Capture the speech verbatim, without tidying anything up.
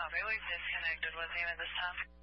copy. We've disconnected with him at this time.